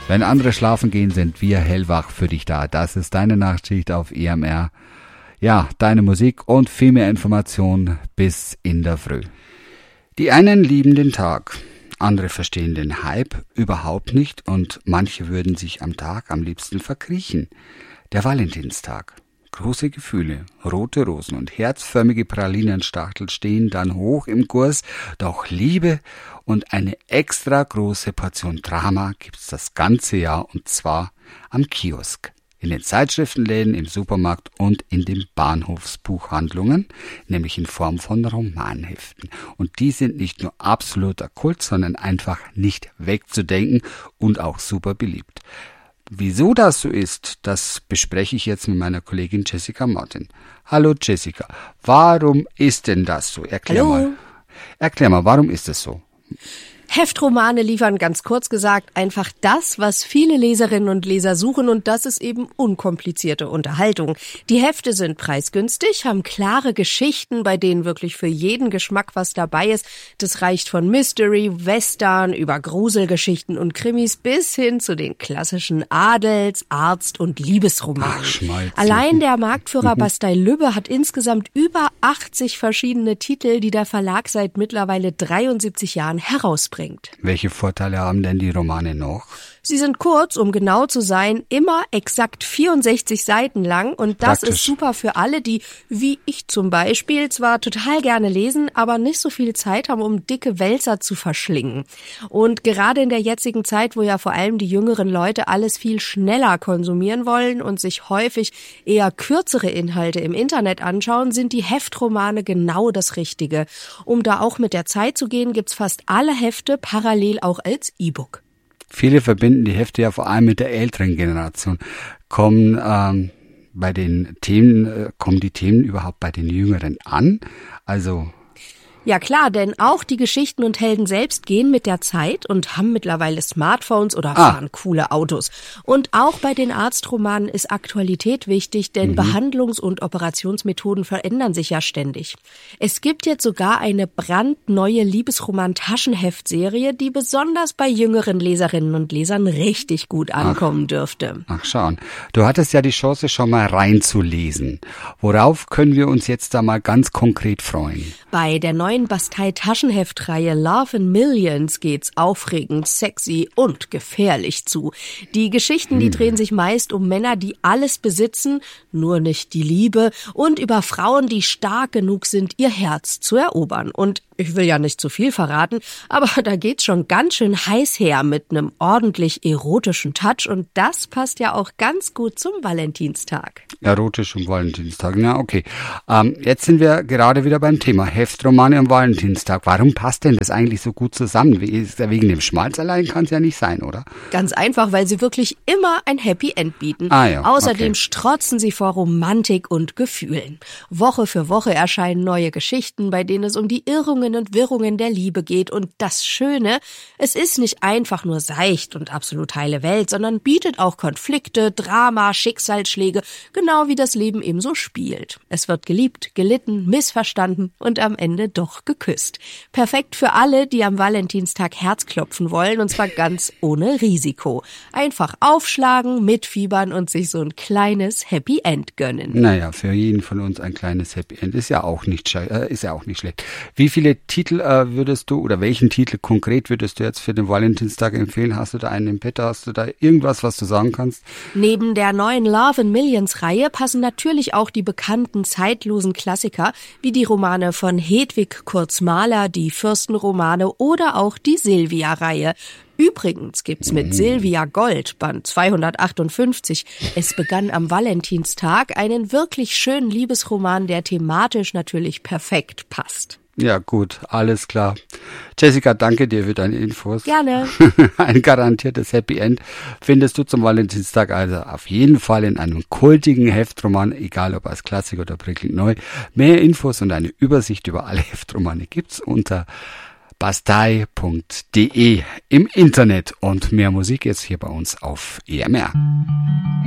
Wenn andere schlafen gehen, sind wir hellwach für dich da. Das ist deine Nachtschicht auf EMR. Ja, deine Musik und viel mehr Informationen bis in der Früh. Die einen lieben den Tag, andere verstehen den Hype überhaupt nicht und manche würden sich am Tag am liebsten verkriechen. Der Valentinstag. Große Gefühle, rote Rosen und herzförmige Pralinenstachtel stehen dann hoch im Kurs, doch Liebe und eine extra große Portion Drama gibt's das ganze Jahr und zwar am Kiosk, in den Zeitschriftenläden, im Supermarkt und in den Bahnhofsbuchhandlungen, nämlich in Form von Romanheften. Und die sind nicht nur absoluter Kult, sondern einfach nicht wegzudenken und auch super beliebt. Wieso das so ist, das bespreche ich jetzt mit meiner Kollegin Jessica Martin. Hallo Jessica, warum ist denn das so? Erklär mal, warum ist es so? Heftromane liefern ganz kurz gesagt einfach das, was viele Leserinnen und Leser suchen und das ist eben unkomplizierte Unterhaltung. Die Hefte sind preisgünstig, haben klare Geschichten, bei denen wirklich für jeden Geschmack was dabei ist. Das reicht von Mystery, Western über Gruselgeschichten und Krimis bis hin zu den klassischen Adels-, Arzt- und Liebesromanen. Allein der Marktführer Bastei-Lübbe hat insgesamt über 80 verschiedene Titel, die der Verlag seit mittlerweile 73 Jahren herausbringt. Welche Vorteile haben denn die Romane noch? Sie sind kurz, um genau zu sein, immer exakt 64 Seiten lang und das ist super für alle, die, wie ich zum Beispiel, zwar total gerne lesen, aber nicht so viel Zeit haben, um dicke Wälzer zu verschlingen. Und gerade in der jetzigen Zeit, wo ja vor allem die jüngeren Leute alles viel schneller konsumieren wollen und sich häufig eher kürzere Inhalte im Internet anschauen, sind die Heftromane genau das Richtige. Um da auch mit der Zeit zu gehen, gibt's fast alle Hefte parallel auch als E-Book. Viele verbinden die Hefte ja vor allem mit der älteren Generation. Kommen die Themen überhaupt bei den Jüngeren an? Also ja klar, denn auch die Geschichten und Helden selbst gehen mit der Zeit und haben mittlerweile Smartphones oder fahren coole Autos. Und auch bei den Arztromanen ist Aktualität wichtig, denn Behandlungs- und Operationsmethoden verändern sich ja ständig. Es gibt jetzt sogar eine brandneue Liebesroman-Taschenheftserie, die besonders bei jüngeren Leserinnen und Lesern richtig gut ankommen dürfte. Ach, schauen. Du hattest ja die Chance, schon mal reinzulesen. Worauf können wir uns jetzt da mal ganz konkret freuen? Bei der neuen Bastei-Taschenheftreihe Love in Millions geht's aufregend, sexy und gefährlich zu. Die Geschichten, die drehen sich meist um Männer, die alles besitzen, nur nicht die Liebe, und über Frauen, die stark genug sind, ihr Herz zu erobern. Und ich will ja nicht zu viel verraten, aber da geht's schon ganz schön heiß her mit einem ordentlich erotischen Touch und das passt ja auch ganz gut zum Valentinstag. Erotisch am Valentinstag, na okay. Jetzt sind wir gerade wieder beim Thema Heftromane am Valentinstag. Warum passt denn das eigentlich so gut zusammen? Wegen dem Schmalz allein kann es ja nicht sein, oder? Ganz einfach, weil sie wirklich immer ein Happy End bieten. Ja, Außerdem strotzen sie vor Romantik und Gefühlen. Woche für Woche erscheinen neue Geschichten, bei denen es um die Irrungen und Wirrungen der Liebe geht. Und das Schöne, es ist nicht einfach nur seicht und absolut heile Welt, sondern bietet auch Konflikte, Drama, Schicksalsschläge, genau wie das Leben eben so spielt. Es wird geliebt, gelitten, missverstanden und am Ende doch geküsst. Perfekt für alle, die am Valentinstag Herzklopfen wollen, und zwar ganz ohne Risiko. Einfach aufschlagen, mitfiebern und sich so ein kleines Happy End gönnen. Naja, für jeden von uns ein kleines Happy End ist ja auch nicht schlecht. Wie viele Titel welchen Titel konkret würdest du jetzt für den Valentinstag empfehlen? Hast du da einen im Petto? Hast du da irgendwas, was du sagen kannst? Neben der neuen Love in Millions Reihe passen natürlich auch die bekannten zeitlosen Klassiker, wie die Romane von Hedwig Kurz-Mahler, die Fürstenromane oder auch die Silvia-Reihe. Übrigens gibt's mit Silvia Gold, Band 258, Es begann am Valentinstag, einen wirklich schönen Liebesroman, der thematisch natürlich perfekt passt. Ja gut, alles klar. Jessica, danke dir für deine Infos. Gerne. Ein garantiertes Happy End findest du zum Valentinstag also auf jeden Fall in einem kultigen Heftroman, egal ob als Klassik oder prickelnd neu. Mehr Infos und eine Übersicht über alle Heftromane gibt's unter bastei.de im Internet und mehr Musik jetzt hier bei uns auf EMR.